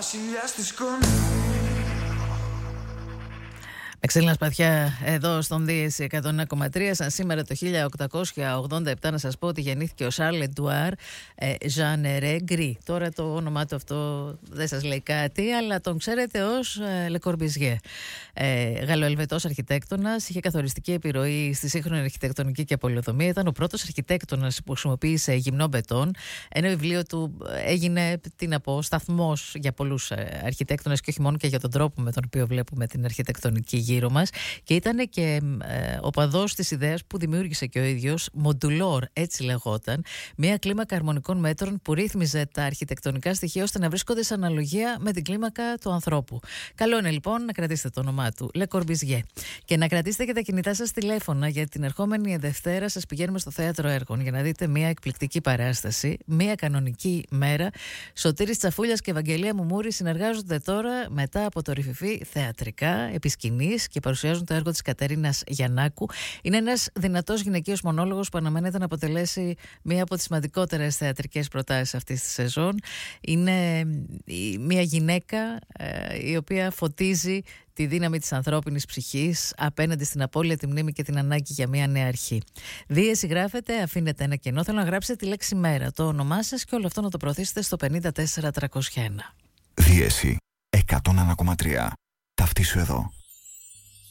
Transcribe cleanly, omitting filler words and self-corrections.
βασιλιάς της σκόνης. Με ξύλινα σπαθιά εδώ στον Δίεση 101,3. Σαν σήμερα το 1887 να σας πω ότι γεννήθηκε ο Σαρλ Εντουάρ Ζανερέ Γκρι. Τώρα το όνομά του αυτό δεν σας λέει κάτι, αλλά τον ξέρετε ως Le Corbusier. Γαλλοελβετός αρχιτέκτονας, είχε καθοριστική επιρροή στη σύγχρονη αρχιτεκτονική και πολεοδομία. Ήταν ο πρώτος αρχιτέκτονας που χρησιμοποίησε γυμνό μπετόν. Ένα βιβλίο του έγινε, τι να πω, σταθμός για πολλούς αρχιτέκτονες και όχι μόνο και για τον τρόπο με τον οποίο βλέπουμε την αρχιτεκτονική γύρω μας, και ήταν και οπαδός της ιδέας που δημιούργησε και ο ίδιος, Μοντουλόρ, έτσι λεγόταν, μια κλίμακα αρμονικών μέτρων που ρύθμιζε τα αρχιτεκτονικά στοιχεία ώστε να βρίσκονται σε αναλογία με την κλίμακα του ανθρώπου. Καλό είναι λοιπόν να κρατήσετε το όνομά του, Le Corbusier, και να κρατήσετε και τα κινητά σας τηλέφωνα, για την ερχόμενη Δευτέρα σας πηγαίνουμε στο Θέατρο Έργων για να δείτε μια εκπληκτική παράσταση, μια κανονική μέρα. Σωτήρης Τσαφούλιας και Ευαγγελία Μουμούρη συνεργάζονται τώρα μετά από το Ρηφιφί θεατρικά επί σκηνής και παρουσιάζουν το έργο της Κατερίνας Γιαννάκου. Είναι ένας δυνατός γυναικείος μονόλογος που αναμένεται να αποτελέσει μία από τις σημαντικότερες θεατρικές προτάσεις αυτής της σεζόν. Είναι μία γυναίκα η οποία φωτίζει τη δύναμη της ανθρώπινης ψυχής απέναντι στην απώλεια, τη μνήμη και την ανάγκη για μια νέα αρχή. Δίεση γράφετε, αφήνετε ένα κενό. Θέλω να γράψετε τη λέξη μέρα, το όνομά σας και όλο αυτό να το προωθήσετε στο 54301. Δίεση 101,3. Ταυτίσου εδώ.